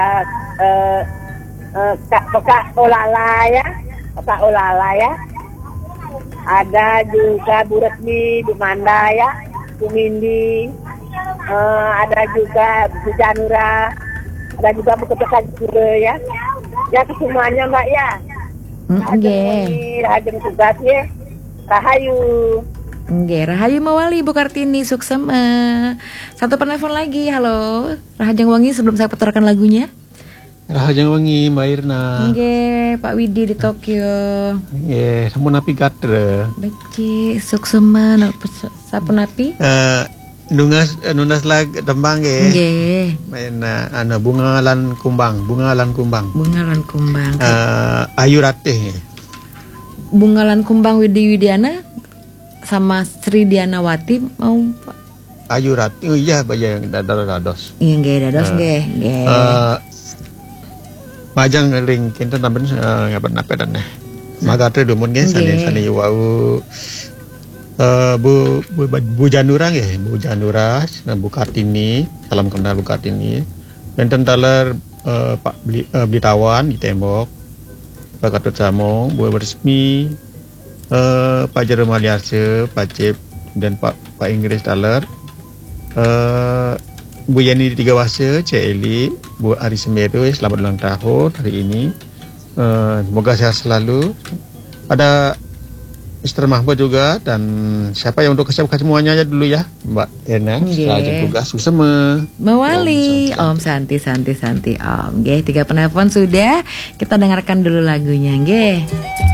Kak Olala ya, Kak Olala ya. Ada juga Bu Retmi, Bu Manda ya, Bu Mindi. Ada juga Bu Janura. Ada juga Bu Ketua juga ya. Ya kesemuanya Mbak ya. Rahayu tugas ya. Rahayu. Nggih, Rahayu Mawali Bu Kartini Suksema. Satu penelpon lagi. Halo, Rahajeng Wangi sebelum saya putarkan lagunya. Rahajeng Wangi Mbak Irna. Nggih, Pak Widi di Tokyo. Nggih, sampun api katre. Becik Suksema sampun api? Nunas lag tembang nggih. Nggih. Main bunga lan kumbang. Ayu Ratih. Bunga lan kumbang Widi Widiana sama Sri Dianawati mau Pak. Ayu Ratih. Oh iya baya yang dados. Iya nggih dados nggih. Majang ring kinten tamben ngapen napedan neh. Magatre dumun nggih sani wau. Bu Janura nggih, Bu Janura, Bu Kartini, salam kenal Bu Kartini. Benten taler Pak Blitawan di tembok. Pak Katut Samong, Bu Resmi, Pak Jeremaliarse, Pak Cip dan Pak Inggris taler. Bu Yani Tiga Wase, Cik Eli, Bu Ari Semeru, selamat ulang tahun hari ini. Semoga sehat selalu. Ada Mr. Mahmud juga dan siapa yang untuk kesiapkan semuanya aja dulu ya Mbak Ena. Setelah tugas bersama Mawali Om Santi Om. Nggih, 3 penelpon sudah. Kita dengarkan dulu lagunya nggih.